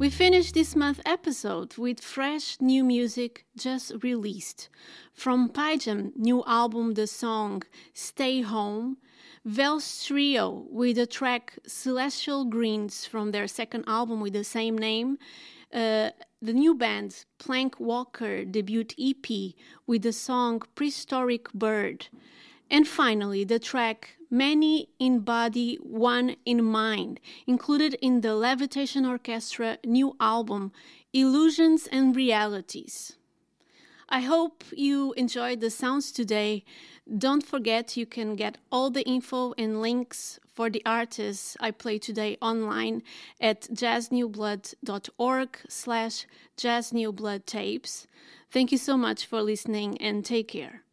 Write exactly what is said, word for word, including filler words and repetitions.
We finished this month's episode with fresh new music just released. From Pyjam new album, the song Stay Home, Vels Trio with the track Celestial Greens from their second album with the same name, uh, the new band Plank Walker debut E P with the song Prehistoric Bird, and finally the track Many in Body, One in Mind, included in the Levitation Orchestra new album Illusions and Realities. I hope you enjoyed the sounds today. Don't forget you can get all the info and links for the artists I play today online at jazznewblood.org slash jazznewbloodtapes. Thank you so much for listening and take care.